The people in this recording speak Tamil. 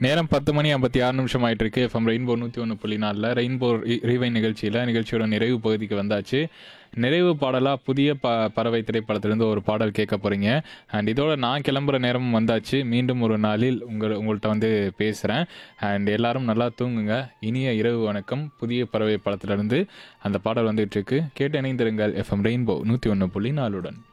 நேரம் 10:56 ஆயிட்டு இருக்கு. எஃப்எம் ரெயின்போ 101.4 ரெயின்போ ரீவைன் நிகழ்ச்சியோட நிறைவு பகுதிக்கு வந்தாச்சு. நிறைவு பாடலா புதிய பறவை திரைப்படத்திலிருந்து ஒரு பாடல் கேட்க போறீங்க. அண்ட் இதோட நான் கிளம்புற நேரமும் வந்தாச்சு. மீண்டும் ஒரு நாளில் உங்கள்கிட்ட வந்து பேசுகிறேன். அண்ட் எல்லாரும் நல்லா தூங்குங்க. இனிய இரவு வணக்கம். புதிய பறவை படத்திலிருந்து அந்த பாடல் வந்துட்டு இருக்கு. கேட்டு இணைந்திருங்கள் எஃப்எம் ரெயின்போ 101.4.